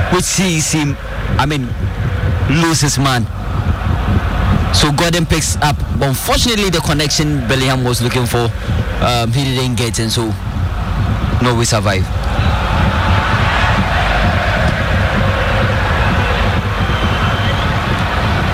which sees him, lose his man. So Gordon picks up. But unfortunately, the connection Bellingham was looking for, he didn't get, and so Norway survive.